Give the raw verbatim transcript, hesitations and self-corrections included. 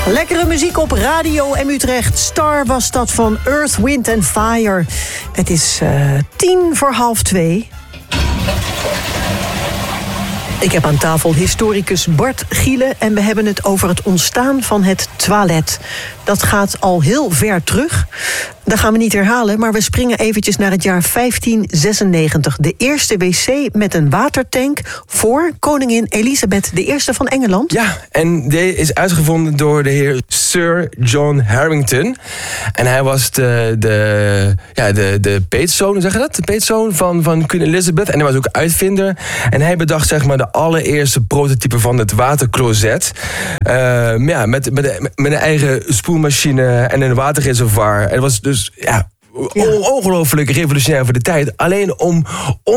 Lekkere muziek op Radio M Utrecht. Star was dat van Earth, Wind and Fire. Het is uh, tien voor half twee. Ik heb aan tafel historicus Bart Gielen en we hebben het over het ontstaan van het toilet. Dat gaat al heel ver terug. Dat gaan we niet herhalen, maar we springen eventjes naar het jaar vijftien zesennegentig. De eerste wc met een watertank voor koningin Elisabeth de Eerste van Engeland. Ja, en die is uitgevonden door de heer Sir John Harington. En hij was de, de, ja, de, de peetzoon, zeg je dat? De peetzoon van, van Queen Elizabeth. En hij was ook uitvinder. En hij bedacht zeg maar de allereerste prototype van het watercloset. Uh, ja, met, met, met een eigen spoelmachine en een waterreservoir. En het was dus ja, ja. ongelooflijk revolutionair voor de tijd. Alleen om